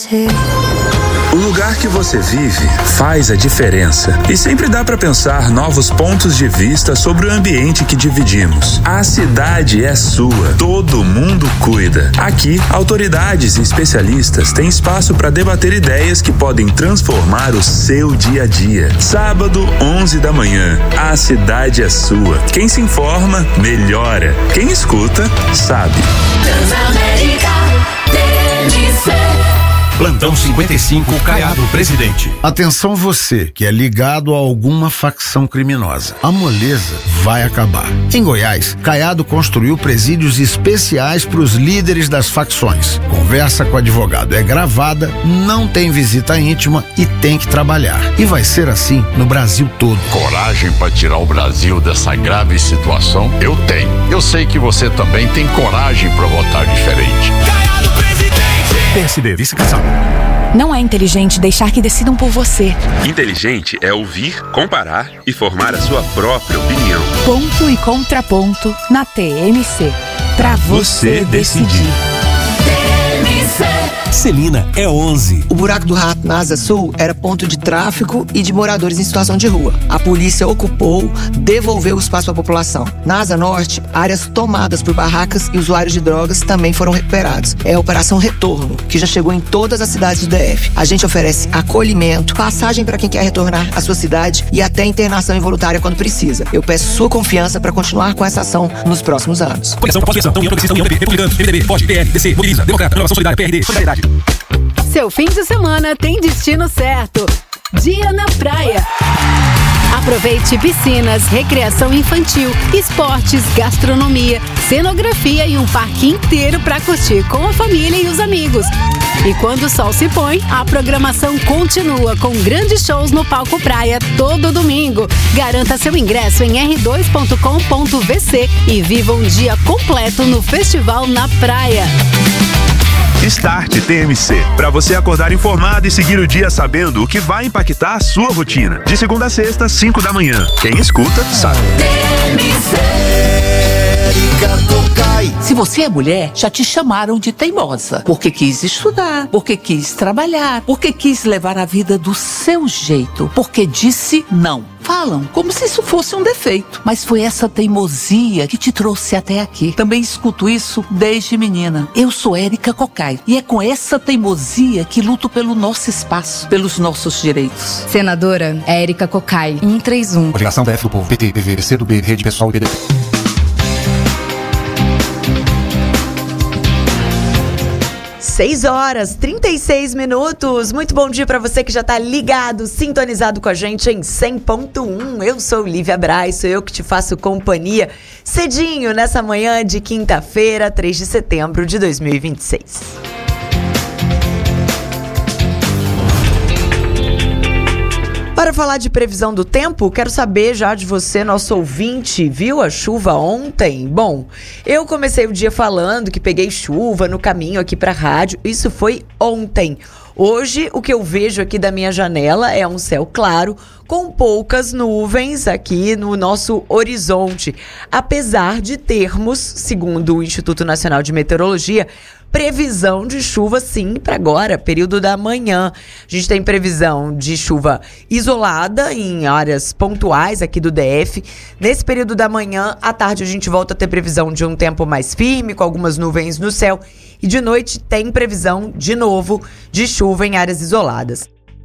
você. O lugar que você vive faz a diferença. E sempre dá para pensar novos pontos de vista sobre o ambiente que dividimos. A cidade é sua. Todo mundo cuida. Aqui, autoridades e especialistas têm espaço para debater ideias que podem transformar o seu dia a dia. Sábado, 11 da manhã. A cidade é sua. Quem se informa, melhora. Quem escuta, sabe. Transamérica TNC. Plantão 55, Caiado Presidente. Atenção você que é ligado a alguma facção criminosa. A moleza vai acabar. Em Goiás, Caiado construiu presídios especiais para os líderes das facções. Conversa com o advogado é gravada, não tem visita íntima e tem que trabalhar. E vai ser assim no Brasil todo. Coragem para tirar o Brasil dessa grave situação? Eu tenho. Eu sei que você também tem coragem para votar diferente. Caiado Presidente. PSD, vice-casado. Não é inteligente deixar que decidam por você. Inteligente é ouvir, comparar e formar a sua própria opinião. Ponto e contraponto na TMC. Pra você decidir. Celina é 11. O buraco do rato na Asa Sul era ponto de tráfico e de moradores em situação de rua. A polícia ocupou, devolveu o espaço à população. Na Asa Norte, áreas tomadas por barracas e usuários de drogas também foram recuperados. É a Operação Retorno, que já chegou em todas as cidades do DF. A gente oferece acolhimento, passagem para quem quer retornar à sua cidade e até internação involuntária quando precisa. Eu peço sua confiança para continuar com essa ação nos próximos anos. Coligação, pós-eleição, União Progressista, União PP, Republicanos, MDB, POD, PL, DC, Mobiliza, Democrata, Renovação Solidária, PRD, Solidariedade. Seu fim de semana tem destino certo. Dia na praia. Aproveite piscinas, recreação infantil, esportes, gastronomia, cenografia e um parque inteiro para curtir com a família e os amigos. E quando o sol se põe, a programação continua com grandes shows no Palco Praia todo domingo. Garanta seu ingresso em r2.com.vc e viva um dia completo no Festival na Praia. Start TMC, para você acordar informado e seguir o dia sabendo o que vai impactar a sua rotina. De segunda a sexta, 5 da manhã. Quem escuta, sabe. Se você é mulher, já te chamaram de teimosa, porque quis estudar, porque quis trabalhar, porque quis levar a vida do seu jeito, porque disse não. Falam como se isso fosse um defeito, mas foi essa teimosia que te trouxe até aqui. Também escuto isso desde menina. Eu sou Érica Cocai e é com essa teimosia que luto pelo nosso espaço, pelos nossos direitos. Senadora Érica Cocai, 131. Coligação da F do Povo, PT, PV, PCdoB, Rede Pessoal e PDT. 6h36. Muito bom dia para você que já tá ligado, sintonizado com a gente em 100.1. Eu sou Lívia Braz, sou eu que te faço companhia cedinho nessa manhã de quinta-feira, 3 de setembro de 2026. Para falar de previsão do tempo, quero saber já de você, nosso ouvinte, viu a chuva ontem? Bom, eu comecei o dia falando que peguei chuva no caminho aqui para a rádio, isso foi ontem. Hoje, o que eu vejo aqui da minha janela é um céu claro, com poucas nuvens aqui no nosso horizonte. Apesar de termos, segundo o Instituto Nacional de Meteorologia, previsão de chuva sim para agora, período da manhã. A gente tem previsão de chuva isolada em áreas pontuais aqui do DF. Nesse período da manhã, à tarde a gente volta a ter previsão de um tempo mais firme, com algumas nuvens no céu. E de noite tem previsão, de novo, de chuva em áreas isoladas.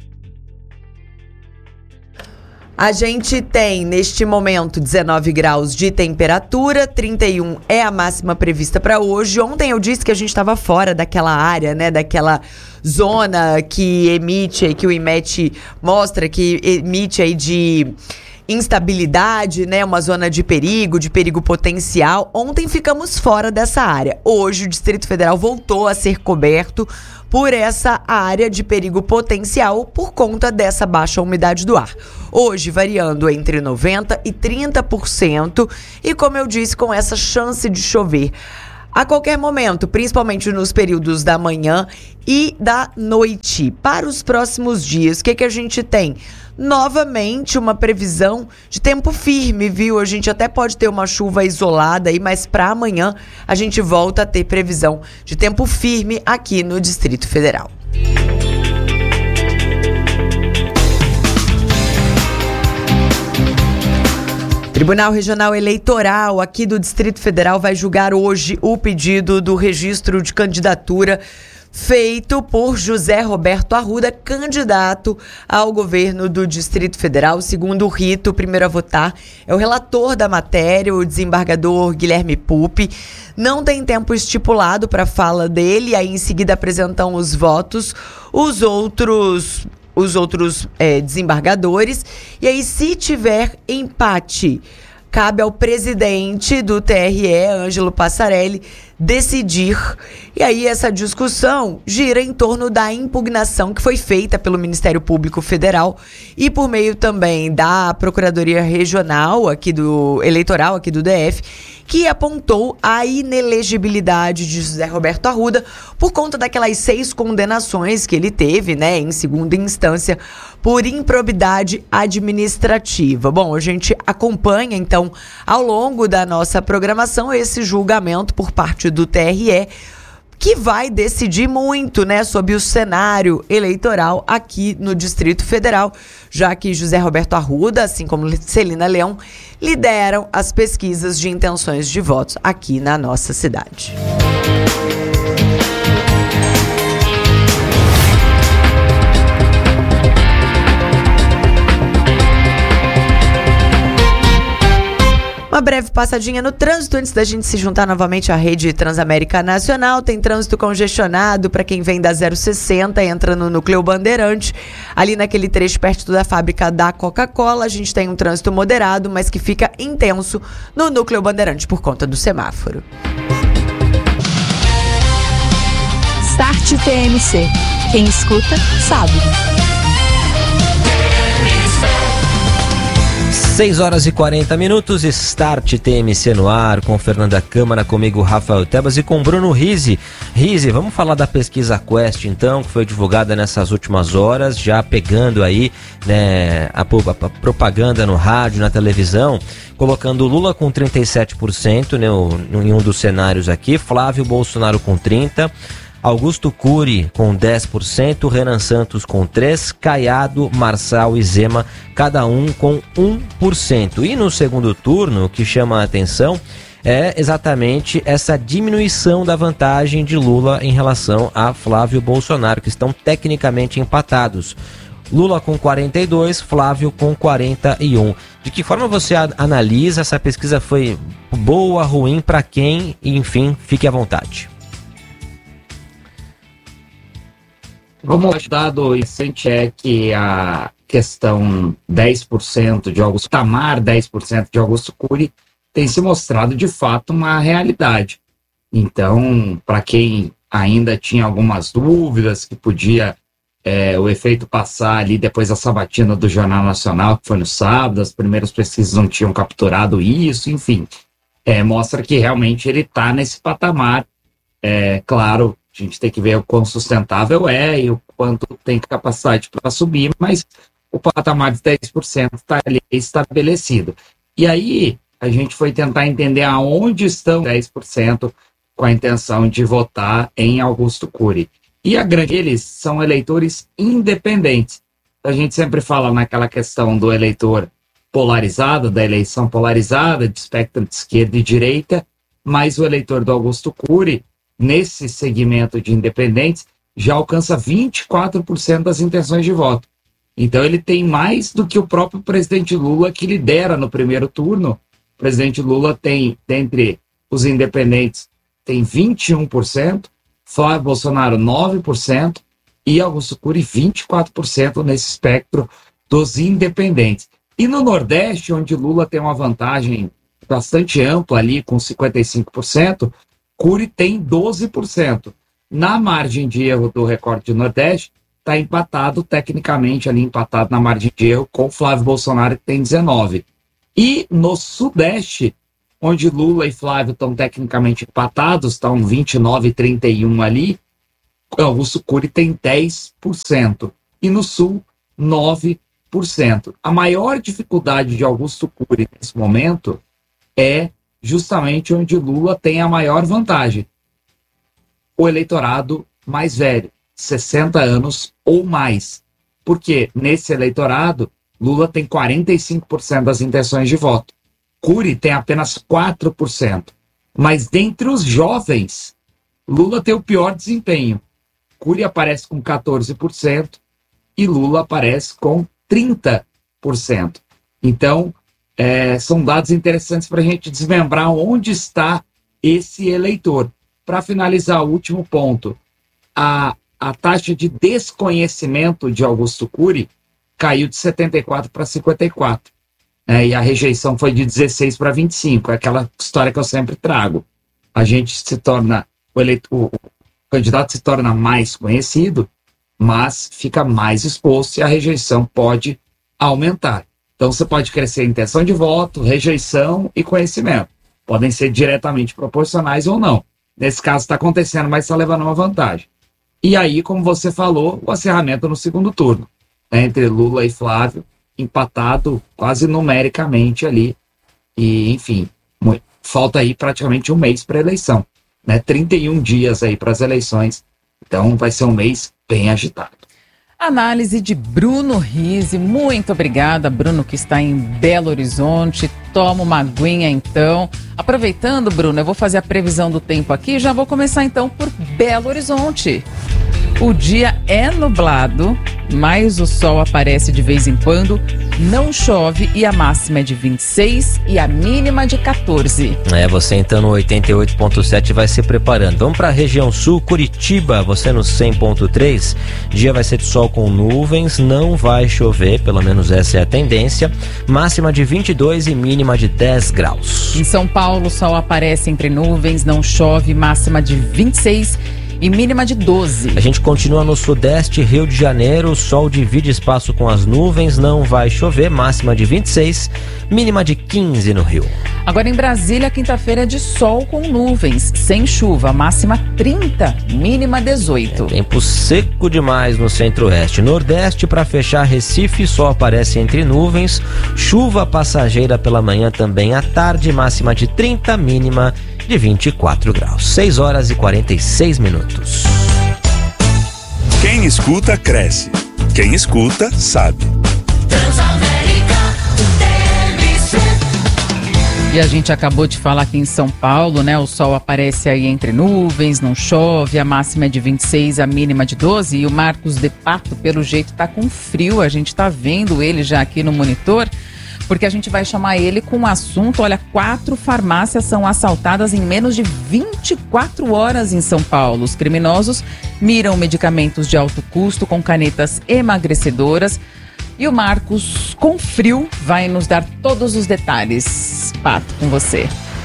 A gente tem, neste momento, 19 graus de temperatura, 31 é a máxima prevista para hoje. Ontem eu disse que a gente estava fora daquela área, né, daquela zona que emite, que o IMET mostra, que emite aí de instabilidade, né, uma zona de perigo potencial. Ontem ficamos fora dessa área. Hoje o Distrito Federal voltou a ser coberto por essa área de perigo potencial por conta dessa baixa umidade do ar. Hoje variando entre 90% e 30% e, como eu disse, com essa chance de chover a qualquer momento, principalmente nos períodos da manhã e da noite. Para os próximos dias, o que a gente tem? Novamente uma previsão de tempo firme, viu? A gente até pode ter uma chuva isolada aí, mas para amanhã a gente volta a ter previsão de tempo firme aqui no Distrito Federal. Tribunal Regional Eleitoral aqui do Distrito Federal vai julgar hoje o pedido do registro de candidatura feito por José Roberto Arruda, candidato ao governo do Distrito Federal. Segundo o rito, o primeiro a votar é o relator da matéria, o desembargador Guilherme Pupi. Não tem tempo estipulado para a fala dele, aí em seguida apresentam os votos, os outros desembargadores. E aí, se tiver empate, cabe ao presidente do TRE, Ângelo Passarelli, decidir. E aí essa discussão gira em torno da impugnação que foi feita pelo Ministério Público Federal e por meio também da Procuradoria Regional Eleitoral aqui do DF, que apontou a inelegibilidade de José Roberto Arruda por conta daquelas 6 condenações que ele teve, né, em segunda instância, por improbidade administrativa. Bom, a gente acompanha, então, ao longo da nossa programação, esse julgamento por parte do TRE, que vai decidir muito, né, sobre o cenário eleitoral aqui no Distrito Federal, já que José Roberto Arruda, assim como Celina Leão, lideram as pesquisas de intenções de votos aqui na nossa cidade. Uma breve passadinha no trânsito antes da gente se juntar novamente à rede Transamérica Nacional. Tem trânsito congestionado para quem vem da 060, entra no Núcleo Bandeirante. Ali naquele trecho perto da fábrica da Coca-Cola, a gente tem um trânsito moderado, mas que fica intenso no Núcleo Bandeirante por conta do semáforo. Start TMC. Quem escuta, sabe. 6h40, Start TMC no ar, com Fernanda Câmara, comigo Rafael Tebas e com Bruno Rizzi. Rizzi, vamos falar da pesquisa Quest então, que foi divulgada nessas últimas horas, já pegando aí, né, a propaganda no rádio, na televisão, colocando Lula com 37%, né, em um dos cenários aqui, Flávio Bolsonaro com 30%, Augusto Cury com 10%, Renan Santos com 3%, Caiado, Marçal e Zema, cada um com 1%. E no segundo turno, o que chama a atenção é exatamente essa diminuição da vantagem de Lula em relação a Flávio Bolsonaro, que estão tecnicamente empatados. Lula com 42%, Flávio com 41%. De que forma você analisa? Essa pesquisa foi boa, ruim, para quem? Enfim, fique à vontade. Vamos lá, o dado recente é que a questão 10% de Augusto Tamar, 10% de Augusto Cury, tem se mostrado de fato uma realidade. Então, para quem ainda tinha algumas dúvidas que podia o efeito passar ali depois da sabatina do Jornal Nacional, que foi no sábado, as primeiras pesquisas não tinham capturado isso, enfim, mostra que realmente ele está nesse patamar. Claro, a gente tem que ver o quão sustentável e o quanto tem capacidade para subir, mas o patamar de 10% está ali estabelecido. E aí a gente foi tentar entender aonde estão 10% com a intenção de votar em Augusto Cury. E a grande eles são eleitores independentes. A gente sempre fala naquela questão do eleitor polarizado, da eleição polarizada, de espectro de esquerda e direita, mas o eleitor do Augusto Cury, nesse segmento de independentes, já alcança 24% das intenções de voto. Então ele tem mais do que o próprio presidente Lula, que lidera no primeiro turno. O presidente Lula tem, dentre os independentes, tem 21%, Flávio Bolsonaro 9% e Augusto Cury 24% nesse espectro dos independentes. E no Nordeste, onde Lula tem uma vantagem bastante ampla ali, com 55%, Cury tem 12%. Na margem de erro do recorte do Nordeste, está empatado, tecnicamente ali empatado na margem de erro com Flávio Bolsonaro, que tem 19%. E no Sudeste, onde Lula e Flávio estão tecnicamente empatados, estão 29 e 31 ali, Augusto Cury tem 10%. E no Sul, 9%. A maior dificuldade de Augusto Cury nesse momento é justamente onde Lula tem a maior vantagem. O eleitorado mais velho, 60 anos ou mais. Porque nesse eleitorado, Lula tem 45% das intenções de voto. Cury tem apenas 4%. Mas dentre os jovens, Lula tem o pior desempenho. Cury aparece com 14% e Lula aparece com 30%. Então, são dados interessantes para a gente desmembrar onde está esse eleitor. Para finalizar, o último ponto, a taxa de desconhecimento de Augusto Cury caiu de 74 para 54. E a rejeição foi de 16 para 25. É aquela história que eu sempre trago. A gente se torna, o candidato se torna mais conhecido, mas fica mais exposto e a rejeição pode aumentar. Então você pode crescer intenção de voto, rejeição e conhecimento. Podem ser diretamente proporcionais ou não. Nesse caso está acontecendo, mas está levando uma vantagem. E aí, como você falou, o acirramento no segundo turno, entre Lula e Flávio, empatado quase numericamente ali. E, enfim, falta aí praticamente um mês para a eleição, 31 dias aí para as eleições. Então vai ser um mês bem agitado. Análise de Bruno Rizzi. Muito obrigada, Bruno, que está em Belo Horizonte. Toma uma aguinha, então. Aproveitando, Bruno, eu vou fazer a previsão do tempo aqui e já vou começar, então, por Belo Horizonte. O dia é nublado, mas o sol aparece de vez em quando, não chove e a máxima é de 26 e a mínima de 14. Você então no 88.7 vai se preparando. Vamos para a região sul, Curitiba, você no 100.3. Dia vai ser de sol com nuvens, não vai chover, pelo menos essa é a tendência. Máxima de 22 e mínima de 10 graus. Em São Paulo, o sol aparece entre nuvens, não chove, máxima de 26 e mínima de 12. A gente continua no sudeste, Rio de Janeiro, o sol divide espaço com as nuvens, não vai chover, máxima de 26, mínima de 15 no Rio. Agora em Brasília, quinta-feira é de sol com nuvens, sem chuva, máxima 30, mínima 18. Tempo seco demais no centro-oeste. Nordeste, para fechar, Recife, sol aparece entre nuvens, chuva passageira pela manhã também à tarde, máxima de 30, mínima de 24 graus. 6 horas e 46 minutos. Quem escuta, cresce. Quem escuta, sabe. E a gente acabou de falar aqui em São Paulo, O sol aparece aí entre nuvens, não chove, a máxima é de 26, a mínima de 12. E o Marcos de Pato, pelo jeito, tá com frio. A gente tá vendo ele já aqui no monitor, porque a gente vai chamar ele com um assunto. Olha, 4 farmácias são assaltadas em menos de 24 horas em São Paulo. Os criminosos miram medicamentos de alto custo com canetas emagrecedoras. E o Marcos, com frio, vai nos dar todos os detalhes. Pato, com você.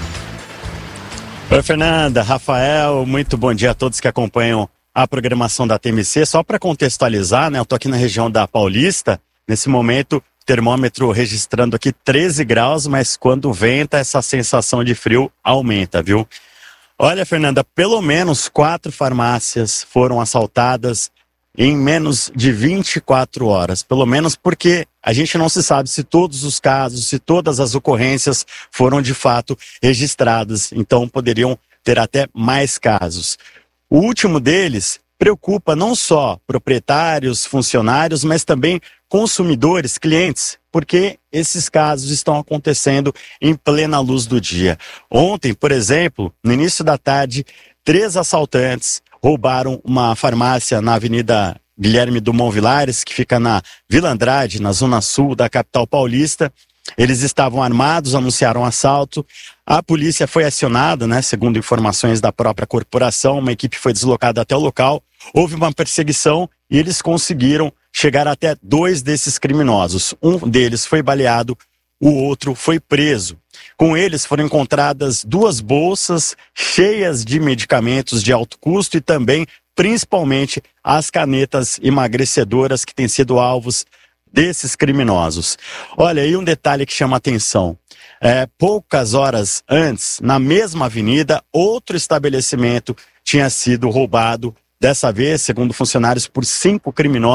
Oi, Fernanda, Rafael, muito bom dia a todos que acompanham a programação da TMC. Só para contextualizar, eu tô aqui na região da Paulista, nesse momento, termômetro registrando aqui 13 graus, mas quando venta, essa sensação de frio aumenta, viu? Olha, Fernanda, pelo menos 4 farmácias foram assaltadas em menos de 24 horas. Pelo menos porque a gente não se sabe se todos os casos, se todas as ocorrências foram de fato registradas. Então poderiam ter até mais casos. O último deles preocupa não só proprietários, funcionários, mas também consumidores, clientes, porque esses casos estão acontecendo em plena luz do dia. Ontem, por exemplo, no início da tarde, 3 assaltantes roubaram uma farmácia na Avenida Guilherme Dumont Vilares, que fica na Vila Andrade, na zona sul da capital paulista. Eles estavam armados, anunciaram assalto. A polícia foi acionada, segundo informações da própria corporação, uma equipe foi deslocada até o local. Houve uma perseguição e eles conseguiram chegar até 2 desses criminosos. Um deles foi baleado, o outro foi preso. Com eles foram encontradas 2 bolsas cheias de medicamentos de alto custo e também, principalmente, as canetas emagrecedoras que têm sido alvos desses criminosos. Olha, aí um detalhe que chama atenção. Poucas horas antes, na mesma avenida, outro estabelecimento tinha sido roubado, dessa vez, segundo funcionários, por 5 criminosos.